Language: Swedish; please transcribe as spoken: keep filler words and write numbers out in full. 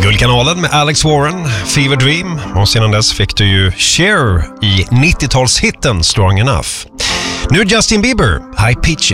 Guldkanalen med Alex Warren, Fever Dream, och sedan dess fick du ju Cher i nittiotalshitten Strong Enough. Nu Justin Bieber, High Peaches.